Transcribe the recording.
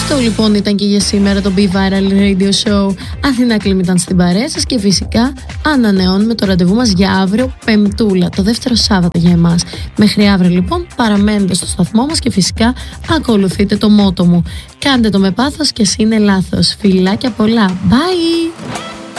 Αυτό λοιπόν ήταν και για σήμερα το Be Viral Radio Show. Αθηνά Κλίμ ήταν στην παρέα σας και φυσικά ανανεώνουμε το ραντεβού μας για αύριο Πεμπτούλα, το δεύτερο Σάββατο για εμάς. Μέχρι αύριο λοιπόν παραμένετε στο σταθμό μας και φυσικά ακολουθείτε το μότο μου. Κάντε το με πάθος και εσύ είναι λάθος. Φιλάκια πολλά. Bye!